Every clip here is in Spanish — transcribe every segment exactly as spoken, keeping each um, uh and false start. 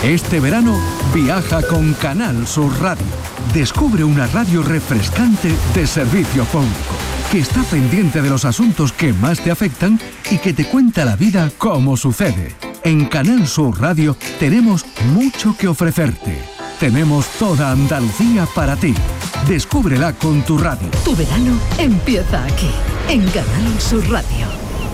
Este verano viaja con Canal Sur Radio. Descubre una radio refrescante de servicio público, que está pendiente de los asuntos que más te afectan y que te cuenta la vida como sucede. En Canal Sur Radio tenemos mucho que ofrecerte. Tenemos toda Andalucía para ti. Descúbrela con tu radio. Tu verano empieza aquí, en Canal Sur Radio.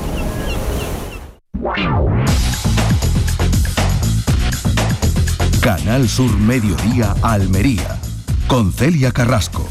Canal Sur Mediodía Almería, con Celia Carrasco.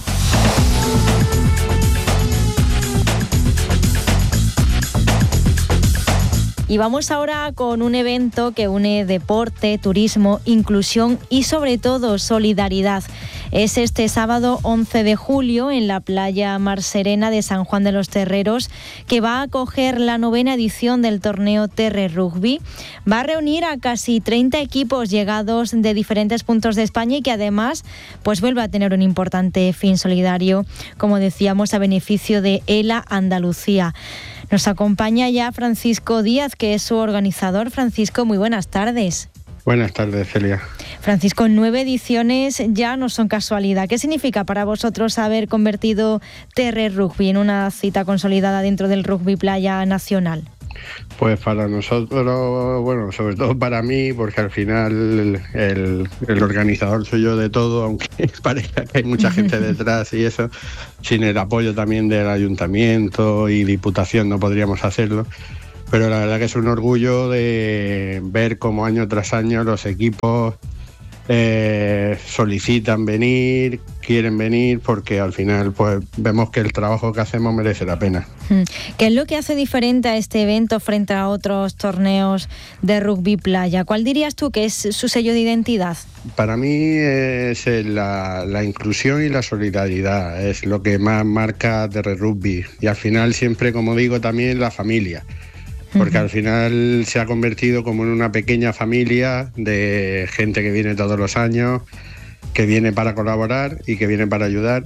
Y vamos ahora con un evento que une deporte, turismo, inclusión y sobre todo solidaridad. Es este sábado once de julio en la playa Mar Serena de San Juan de los Terreros, que va a acoger la novena edición del torneo Terre Rugby. Va a reunir a casi treinta equipos llegados de diferentes puntos de España y que además pues vuelve a tener un importante fin solidario, como decíamos, a beneficio de ELA Andalucía. Nos acompaña ya Francisco Díaz, que es su organizador. Francisco, muy buenas tardes. Buenas tardes, Celia. Francisco, nueve ediciones ya no son casualidad. ¿Qué significa para vosotros haber convertido Terre Rugby en una cita consolidada dentro del rugby playa nacional? Pues para nosotros, bueno, sobre todo para mí, porque al final el, el, el organizador soy yo de todo, aunque parezca que hay mucha gente detrás y eso, sin el apoyo también del ayuntamiento y diputación no podríamos hacerlo. Pero la verdad que es un orgullo de ver cómo año tras año los equipos eh, solicitan venir, quieren venir, porque al final pues vemos que el trabajo que hacemos merece la pena. ¿Qué es lo que hace diferente a este evento frente a otros torneos de rugby playa? ¿Cuál dirías tú que es su sello de identidad? Para mí es la, la inclusión y la solidaridad, es lo que más marca Terre Rugby. Y al final siempre, como digo, también la familia. Porque al final se ha convertido como en una pequeña familia de gente que viene todos los años, que viene para colaborar y que viene para ayudar,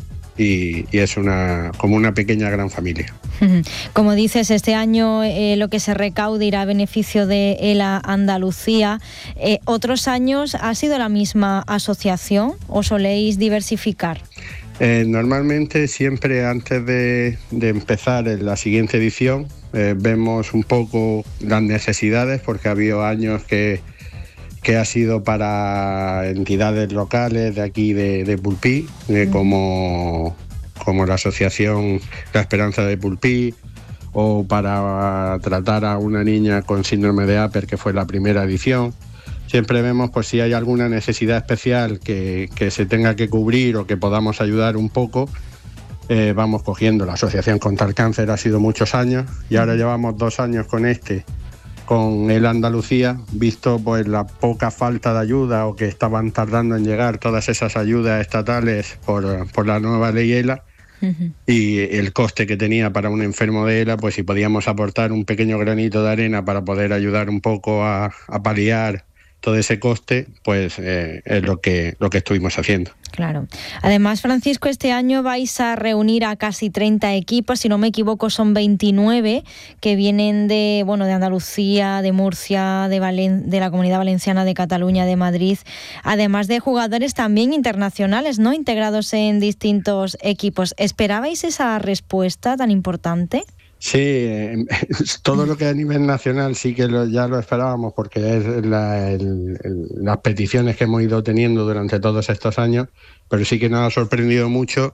y, y es una como una pequeña gran familia. Como dices, este año eh, lo que se recaude irá a beneficio de ELA Andalucía. Eh, ¿Otros años ha sido la misma asociación o soléis diversificar? Eh, normalmente siempre antes de, de empezar en la siguiente edición eh, vemos un poco las necesidades, porque ha habido años que, que ha sido para entidades locales de aquí de, de Pulpí, eh, como, como la asociación La Esperanza de Pulpí, o para tratar a una niña con síndrome de Apert, que fue la primera edición. Siempre vemos pues si hay alguna necesidad especial que, que se tenga que cubrir o que podamos ayudar un poco, eh, vamos cogiendo. La asociación contra el cáncer ha sido muchos años y ahora llevamos dos años con este, con ELA Andalucía, visto pues la poca falta de ayuda o que estaban tardando en llegar todas esas ayudas estatales por, por la nueva ley ELA. Uh-huh. Y el coste que tenía para un enfermo de ELA, pues si podíamos aportar un pequeño granito de arena para poder ayudar un poco a, a paliar todo ese coste, pues eh, es lo que, lo que estuvimos haciendo. Claro. Además, Francisco, este año vais a reunir a casi treinta equipos, si no me equivoco son veintinueve, que vienen de, bueno, de Andalucía, de Murcia, de, Valen- de la Comunidad Valenciana, de Cataluña, de Madrid, además de jugadores también internacionales, ¿no?, integrados en distintos equipos. ¿Esperabais esa respuesta tan importante? Sí, eh, todo lo que a nivel nacional sí que lo, ya lo esperábamos, porque es la, el, el, las peticiones que hemos ido teniendo durante todos estos años, pero sí que nos ha sorprendido mucho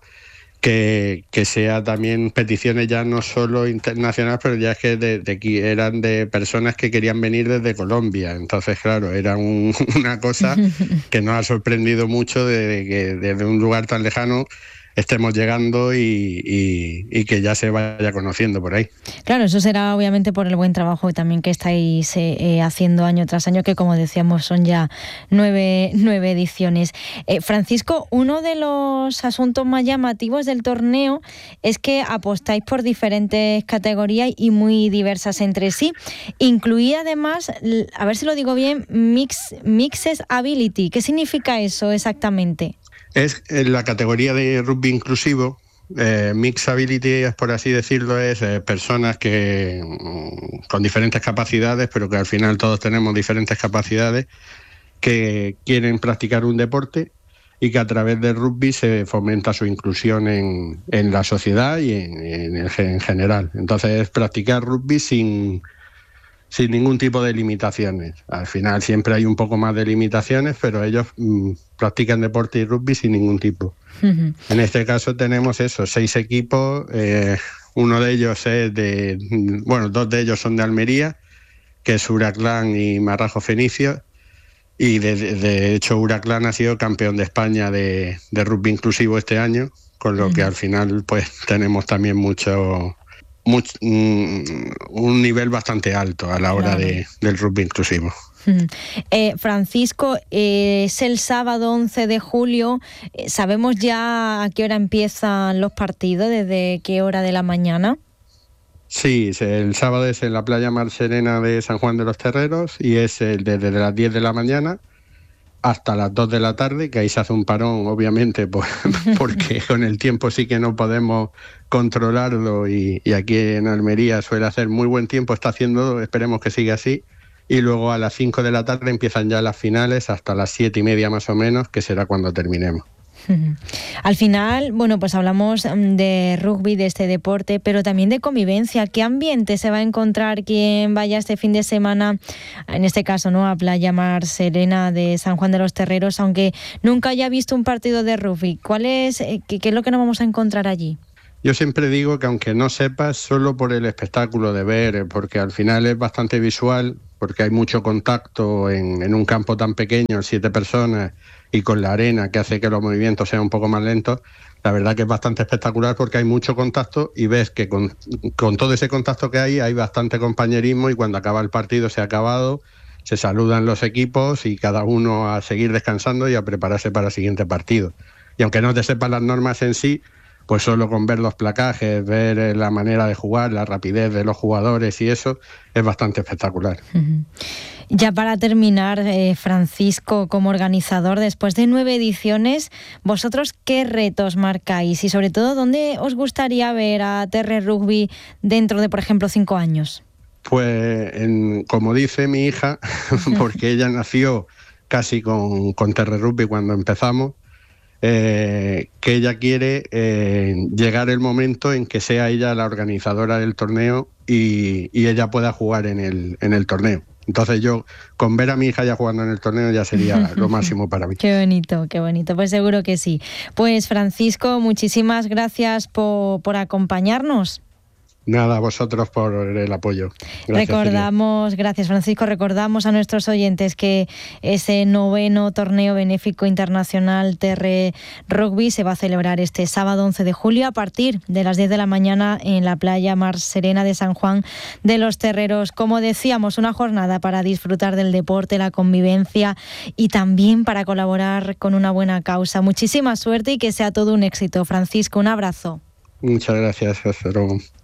que, que sea también peticiones ya no solo internacionales, pero ya es que de, de aquí eran de personas que querían venir desde Colombia. Entonces, claro, era un, una cosa que nos ha sorprendido mucho de que desde un lugar tan lejano estemos llegando y, y, y que ya se vaya conociendo por ahí. Claro, eso será obviamente por el buen trabajo también que estáis eh, eh, haciendo año tras año, que como decíamos son ya nueve, nueve ediciones. Eh, Francisco, uno de los asuntos más llamativos del torneo es que apostáis por diferentes categorías y muy diversas entre sí. Incluía además, a ver si lo digo bien, mix, Mixed Ability. ¿Qué significa eso exactamente? Es en la categoría de rugby inclusivo. Eh, Mixed Ability, por así decirlo, es eh, personas que mm, con diferentes capacidades, pero que al final todos tenemos diferentes capacidades, que quieren practicar un deporte y que a través del rugby se fomenta su inclusión en, en la sociedad y en, en, en general. Entonces es practicar rugby sin, sin ningún tipo de limitaciones. Al final siempre hay un poco más de limitaciones, pero ellos mmm, practican deporte y rugby sin ningún tipo. Uh-huh. En este caso tenemos eso, seis equipos, eh, uno de ellos es de, bueno, dos de ellos son de Almería, que es Huraclán y Marrajo Fenicio, y de, de, de hecho Huraclán ha sido campeón de España de, de rugby inclusivo este año, con lo uh-huh. que al final pues tenemos también mucho, mucho un, un nivel bastante alto a la hora claro. de, del rugby inclusivo. Uh-huh. Eh, Francisco, eh, es el sábado once de julio, eh, ¿sabemos ya a qué hora empiezan los partidos? ¿Desde qué hora de la mañana? Sí, el sábado es en la playa Mar Serena de San Juan de los Terreros y es el desde las diez de la mañana hasta las dos de la tarde, que ahí se hace un parón, obviamente, por, porque con el tiempo sí que no podemos controlarlo y, y aquí en Almería suele hacer muy buen tiempo, está haciendo, esperemos que siga así, y luego a las cinco de la tarde empiezan ya las finales hasta las siete y media más o menos, que será cuando terminemos. Al final, bueno, pues hablamos de rugby, de este deporte, pero también de convivencia. ¿Qué ambiente se va a encontrar quien vaya este fin de semana, en este caso, ¿no?, a Playa Mar Serena de San Juan de los Terreros, aunque nunca haya visto un partido de rugby? ¿Cuál es, qué, qué es lo que nos vamos a encontrar allí? Yo siempre digo que aunque no sepas, solo por el espectáculo de ver, porque al final es bastante visual, porque hay mucho contacto en, en un campo tan pequeño, siete personas, y con la arena que hace que los movimientos sean un poco más lentos, la verdad que es bastante espectacular porque hay mucho contacto y ves que con, con todo ese contacto que hay, hay bastante compañerismo y cuando acaba el partido se ha acabado, se saludan los equipos y cada uno a seguir descansando y a prepararse para el siguiente partido. Y aunque no te sepas las normas en sí, pues solo con ver los placajes, ver la manera de jugar, la rapidez de los jugadores y eso, es bastante espectacular. Uh-huh. Ya para terminar, eh, Francisco, como organizador, después de nueve ediciones, ¿vosotros qué retos marcáis? Y sobre todo, ¿dónde os gustaría ver a Terre Rugby dentro de, por ejemplo, cinco años? Pues, en, como dice mi hija, porque ella nació casi con, con Terre Rugby cuando empezamos, Eh, que ella quiere eh, llegar el momento en que sea ella la organizadora del torneo y, y ella pueda jugar en el, en el torneo. Entonces yo, con ver a mi hija ya jugando en el torneo ya sería lo máximo para mí. Qué bonito, qué bonito, pues seguro que sí. Pues Francisco, muchísimas gracias por, por acompañarnos. Nada, a vosotros por el apoyo. Gracias, recordamos, Celia. Gracias Francisco, recordamos a nuestros oyentes que ese noveno torneo benéfico internacional Terre Rugby se va a celebrar este sábado once de julio a partir de las diez de la mañana en la playa Mar Serena de San Juan de los Terreros. Como decíamos, una jornada para disfrutar del deporte, la convivencia y también para colaborar con una buena causa. Muchísima suerte y que sea todo un éxito. Francisco, un abrazo. Muchas gracias, hasta luego.